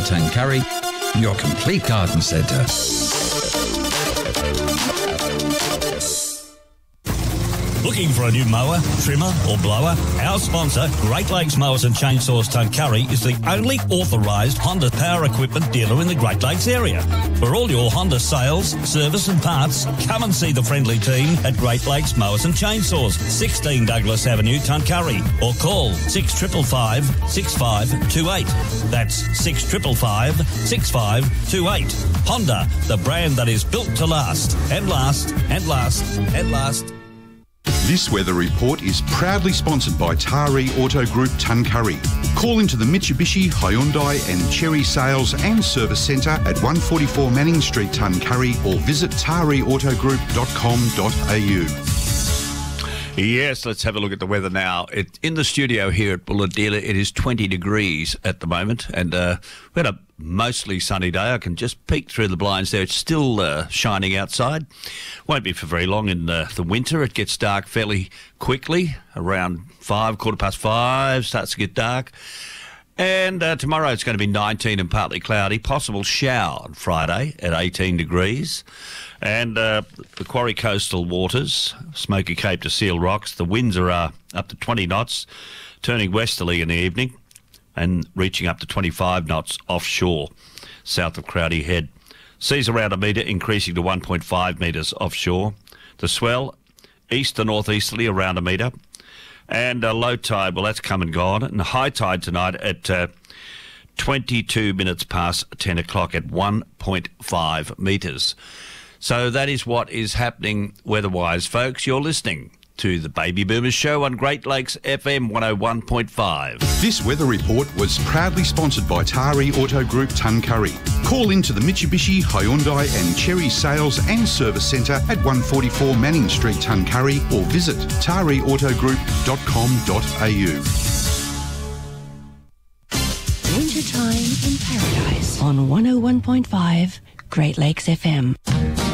Tuncurry, your complete garden centre. Looking for a new mower, trimmer or blower? Our sponsor, Great Lakes Mowers and Chainsaws Tuncurry, is the only authorised Honda power equipment dealer in the Great Lakes area. For all your Honda sales, service and parts, come and see the friendly team at Great Lakes Mowers and Chainsaws, 16 Douglas Avenue, Tuncurry, or call 6555 6528. That's 6555 6528. Honda, the brand that is built to last and last and last and last. This weather report is proudly sponsored by Taree Auto Group Tuncurry. Call into the Mitsubishi, Hyundai and Chery Sales and Service Centre at 144 Manning Street, Tuncurry, or visit tareautogroup.com.au. Yes, let's have a look at the weather now. In the studio here at Bulahdelah, it is 20 degrees at the moment, and we had a mostly sunny day. I can just peek through the blinds there. It's still shining outside. Won't be for very long in the winter. It gets dark fairly quickly, around 5, 5:15, starts to get dark. And tomorrow it's going to be 19 and partly cloudy. Possible shower on Friday at 18 degrees. And the Quarry coastal waters, Smoky Cape to Seal Rocks, the winds are up to 20 knots, turning westerly in the evening and reaching up to 25 knots offshore, south of Crowdy Head. Seas around a metre, increasing to 1.5 metres offshore. The swell, east to northeasterly, around a metre. And low tide, well, that's come and gone. And high tide tonight at 22 minutes past 10 o'clock at 1.5 metres. So that is what is happening weather-wise, folks. You're listening to the Baby Boomers Show on Great Lakes FM 101.5. This weather report was proudly sponsored by Taree Auto Group Tuncurry. Call into the Mitsubishi, Hyundai and Chery Sales and Service Centre at 144 Manning Street, Tuncurry, or visit tareautogroup.com.au. Wintertime in Paradise on 101.5 Great Lakes FM.